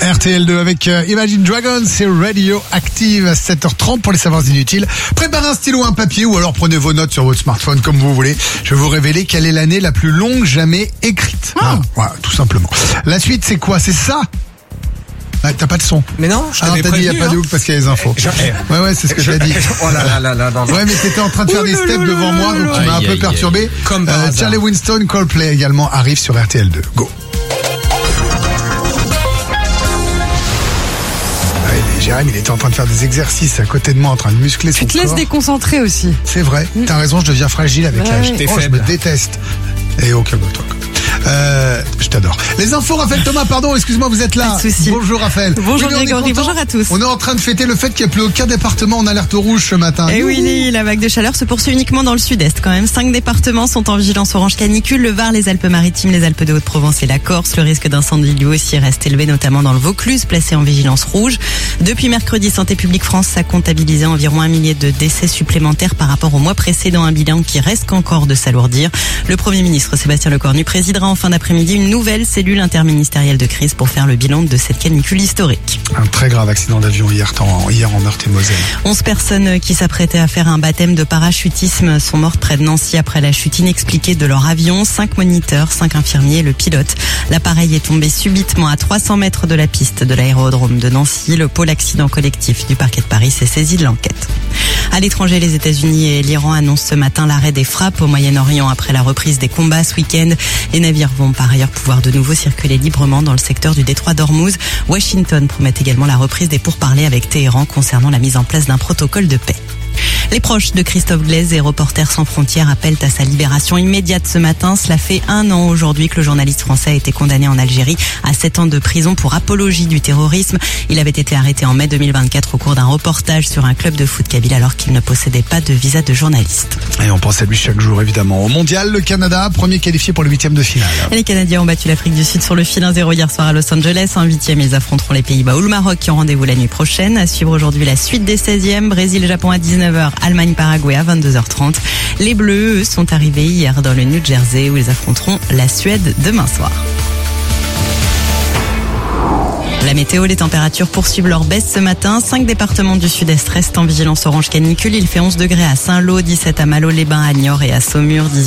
RTL2 avec Imagine Dragons, c'est Radioactive à 7h30 pour les savoirs inutiles. Préparez un stylo, un papier ou alors prenez vos notes sur votre smartphone comme vous voulez. Je vais vous révéler quelle est l'année la plus longue jamais écrite. Voilà, tout simplement. La suite, c'est quoi? C'est ça? Ah, t'as pas de son. Mais non, je t'avais t'as dit, il n'y a pas de hook parce qu'il y a les infos. Ouais, c'est ce que t'as dit. Oh là. Ouais, mais t'étais en train de faire des steps devant moi, donc tu m'as un peu perturbé. Comme Charlie Winston, Coldplay également arrive sur RTL2. Go. Jérém, il était en train de faire des exercices à côté de moi, en train de muscler son corps. Tu te laisses déconcentrer aussi. C'est vrai. T'as raison, je deviens fragile avec l'âge. Oui. Je me déteste. Et au calme-toi. Je t'adore. Les infos, Raphaël Thomas, pardon, excuse-moi, vous êtes là. Pas de souci. Bonjour Raphaël. Bonjour Grégory, bonjour à tous. On est en train de fêter le fait qu'il n'y a plus aucun département en alerte rouge ce matin. Et oui, la vague de chaleur se poursuit uniquement dans le sud-est quand même. 5 départements sont en vigilance orange canicule, le Var, les Alpes-Maritimes, les Alpes de Haute-Provence et la Corse. Le risque d'incendie lui aussi reste élevé, notamment dans le Vaucluse, placé en vigilance rouge. Depuis mercredi, Santé publique France a comptabilisé environ 1 millier de décès supplémentaires par rapport au mois précédent, un bilan qui risque encore de s'alourdir. Le Premier ministre Sébastien Lecornu présidera en fin d'après-midi une nouvelle cellule interministérielle de crise pour faire le bilan de cette canicule historique. Un très grave accident d'avion hier en Meurthe-et-Moselle. 11 personnes qui s'apprêtaient à faire un baptême de parachutisme sont mortes près de Nancy après la chute inexpliquée de leur avion. 5 moniteurs, 5 infirmiers et le pilote. L'appareil est tombé subitement à 300 mètres de la piste de l'aérodrome de Nancy. Le pôle accident collectif du parquet de Paris s'est saisi de l'enquête. À l'étranger, les États-Unis et l'Iran annoncent ce matin l'arrêt des frappes au Moyen-Orient après la reprise des combats ce week-end. Les navires vont par ailleurs pouvoir de nouveau circuler librement dans le secteur du détroit d'Ormuz. Washington promet également la reprise des pourparlers avec Téhéran concernant la mise en place d'un protocole de paix. Les proches de Christophe Glaise et Reporters sans frontières appellent à sa libération immédiate ce matin. Cela fait 1 an aujourd'hui que le journaliste français a été condamné en Algérie à 7 ans de prison pour apologie du terrorisme. Il avait été arrêté en mai 2024 au cours d'un reportage sur un club de foot kabyle alors qu'il ne possédait pas de visa de journaliste. Et on pense à lui chaque jour évidemment. Au mondial, le Canada, premier qualifié pour le 8e de finale. Et les Canadiens ont battu l'Afrique du Sud sur le fil 1-0 hier soir à Los Angeles. En 8e, ils affronteront les Pays-Bas ou le Maroc qui ont rendez-vous la nuit prochaine. À suivre aujourd'hui la suite des 16e. Brésil-Japon à 19h. Allemagne-Paraguay à 22h30. Les Bleus, eux, sont arrivés hier dans le New Jersey où ils affronteront la Suède demain soir. La météo, les températures poursuivent leur baisse ce matin. 5 départements du sud-est restent en vigilance orange canicule. Il fait 11 degrés à Saint-Lô, 17 à Malo-les-Bains, à Niort et à Saumur, 18